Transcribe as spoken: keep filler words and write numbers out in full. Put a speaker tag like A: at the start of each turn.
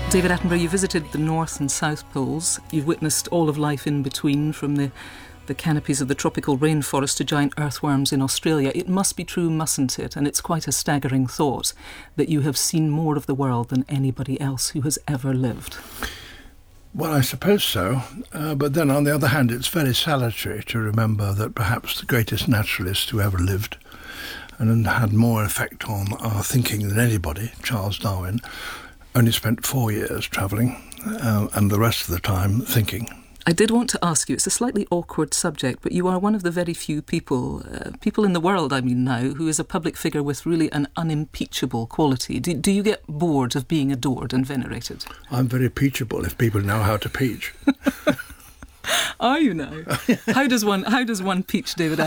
A: David Attenborough, you visited the North and South Poles. You've witnessed all of life in between, from the, the canopies of the tropical rainforest to giant earthworms in Australia. It must be true, mustn't it? And it's quite a staggering thought that you have seen more of the world than anybody else who has ever lived.
B: Well, I suppose so. Uh, but then, on the other hand, it's very salutary to remember that perhaps the greatest naturalist who ever lived and had more effect on our thinking than anybody, Charles Darwin, only spent four years travelling uh, and the rest of the time thinking.
A: I did want to ask you, it's a slightly awkward subject, but you are one of the very few people, uh, people in the world, I mean now, who is a public figure with really an unimpeachable quality. Do, do you get bored of being adored and venerated?
B: I'm very peachable if people know how to peach.
A: Are you now? How does one, how does one peach David